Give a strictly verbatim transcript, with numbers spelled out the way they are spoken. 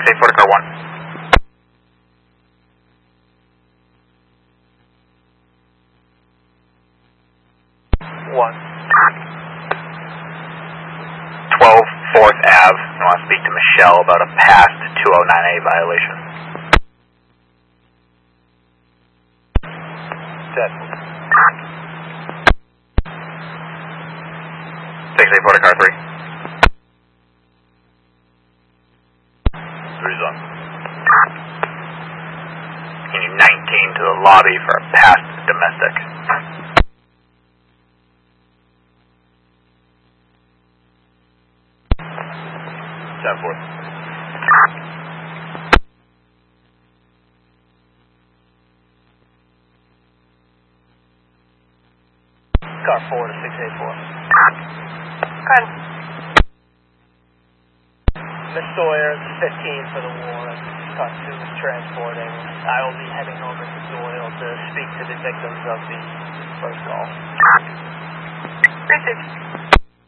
eight four to car one. One. twelve fourth Ave. I want to speak to Michelle about a past two oh nine A violation. Set. six eight four to car three. Three's on. You need nineteen to the lobby for a past domestic. ten four. Car four to six eight four. Good. Miss Sawyer, fifteen for the warrant. Car two is transporting. I will be heading over to Doyle to speak to the victims of the first call. Received.